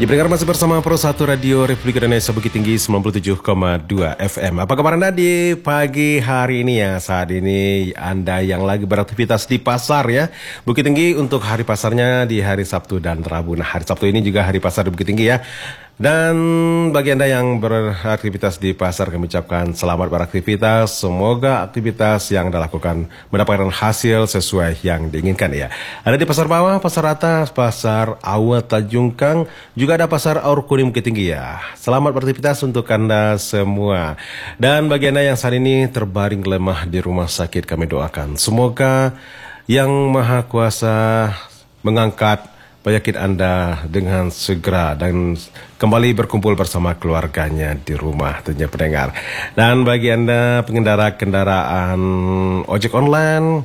Ya, pendengar masih bersama Pro 1 Radio Republik Indonesia Bukit Tinggi 97,2 FM. Apa kabar Anda di pagi hari ini ya? Saat ini Anda yang lagi beraktivitas di pasar ya. Bukit Tinggi untuk hari pasarnya di hari Sabtu dan Rabu. Nah, hari Sabtu ini juga hari pasar di Bukit Tinggi ya. Dan bagi Anda yang beraktivitas di pasar, kami ucapkan selamat beraktivitas. Semoga aktivitas yang Anda lakukan mendapatkan hasil sesuai yang diinginkan ya. Ada di pasar bawah, pasar atas, pasar awal Tanjung Kang, juga ada pasar Aur Kuning Bukit Tinggi ya. Selamat beraktivitas untuk Anda semua. Dan bagi Anda yang saat ini terbaring lemah di rumah sakit, kami doakan semoga Yang Maha Kuasa mengangkat penyakit Anda dengan segera dan kembali berkumpul bersama keluarganya di rumah tentunya pendengar. Dan bagi Anda pengendara kendaraan ojek online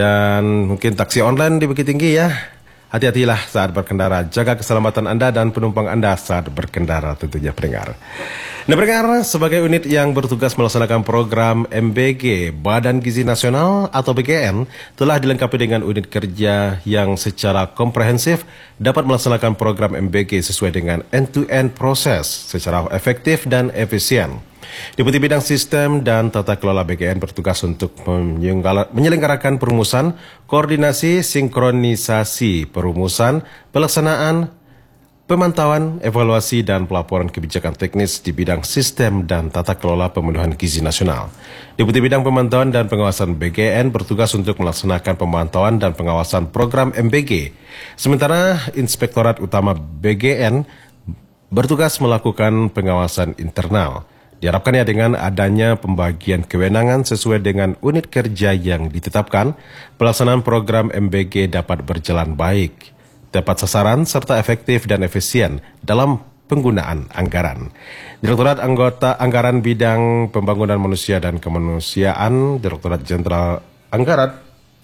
dan mungkin taksi online di Bukit Tinggi ya, hati-hatilah saat berkendara, jaga keselamatan Anda dan penumpang Anda saat berkendara tentunya pendengar. Nah pendengar, sebagai unit yang bertugas melaksanakan program MBG, Badan Gizi Nasional atau BGN, telah dilengkapi dengan unit kerja yang secara komprehensif dapat melaksanakan program MBG sesuai dengan end-to-end proses secara efektif dan efisien. Deputi Bidang Sistem dan Tata Kelola BGN bertugas untuk menyelenggarakan perumusan, koordinasi, sinkronisasi perumusan, pelaksanaan, pemantauan, evaluasi, dan pelaporan kebijakan teknis di bidang sistem dan tata kelola pemenuhan gizi nasional. Deputi Bidang Pemantauan dan Pengawasan BGN bertugas untuk melaksanakan pemantauan dan pengawasan program MBG. Sementara Inspektorat Utama BGN bertugas melakukan pengawasan internal. Diharapkan ya dengan adanya pembagian kewenangan sesuai dengan unit kerja yang ditetapkan, pelaksanaan program MBG dapat berjalan baik, tepat sasaran, serta efektif dan efisien dalam penggunaan anggaran. Direktorat Anggota Anggaran Bidang Pembangunan Manusia dan Kemanusiaan, Direktorat Jenderal Anggaran,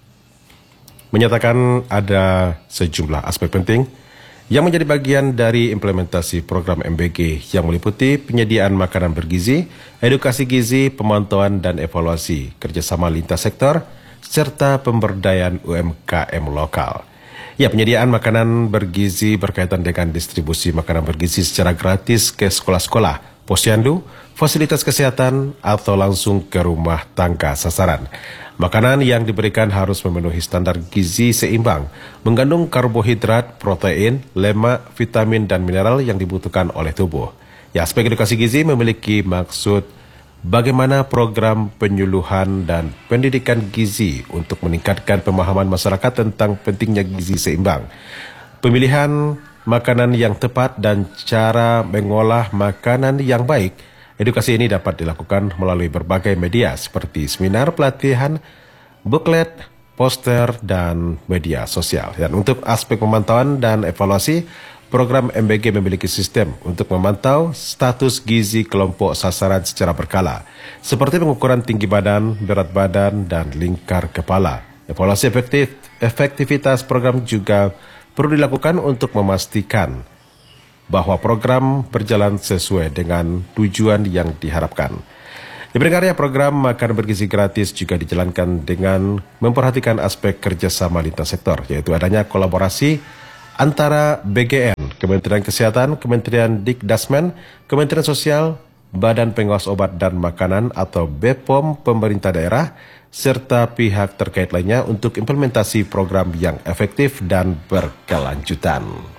menyatakan ada sejumlah aspek penting yang menjadi bagian dari implementasi program MBG yang meliputi penyediaan makanan bergizi, edukasi gizi, pemantauan dan evaluasi, kerjasama lintas sektor, serta pemberdayaan UMKM lokal. Ya, penyediaan makanan bergizi berkaitan dengan distribusi makanan bergizi secara gratis ke sekolah-sekolah, posyandu, fasilitas kesehatan, atau langsung ke rumah tangga sasaran. Makanan yang diberikan harus memenuhi standar gizi seimbang, mengandung karbohidrat, protein, lemak, vitamin, dan mineral yang dibutuhkan oleh tubuh. Ya, aspek edukasi gizi memiliki maksud bagaimana program penyuluhan dan pendidikan gizi untuk meningkatkan pemahaman masyarakat tentang pentingnya gizi seimbang, pemilihan makanan yang tepat dan cara mengolah makanan yang baik. Edukasi ini dapat dilakukan melalui berbagai media seperti seminar, pelatihan, buklet, poster, dan media sosial. Dan untuk aspek pemantauan dan evaluasi, program MBG memiliki sistem untuk memantau status gizi kelompok sasaran secara berkala, seperti pengukuran tinggi badan, berat badan, dan lingkar kepala. Evaluasi efektivitas program juga perlu dilakukan untuk memastikan bahwa program berjalan sesuai dengan tujuan yang diharapkan. Di berkarya program makan bergizi gratis juga dijalankan dengan memperhatikan aspek kerjasama lintas sektor, yaitu adanya kolaborasi antara BGN, Kementerian Kesehatan, Kementerian Dikdasmen, Kementerian Sosial, Badan Pengawas Obat dan Makanan atau BPOM pemerintah daerah, serta pihak terkait lainnya untuk implementasi program yang efektif dan berkelanjutan.